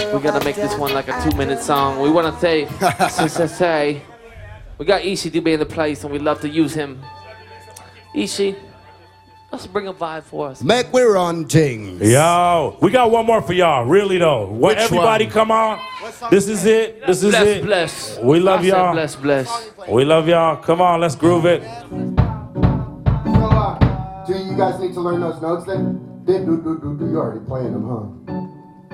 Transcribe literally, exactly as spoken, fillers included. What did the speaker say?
We gotta make this one like a two-minute song. We wanna say, say, say, we got Ishi to be in the place, and we love to use him. Ishi, let's bring a vibe for us. Make we run things. Yo, we got one more for y'all, really though. When everybody one? come on, this is it. This is bless, it. Bless. We love I said y'all. Bless, bless. We love y'all. Come on, let's groove it. So, uh, do you guys need to learn those notes then? Did do do do do. You already playing them, huh?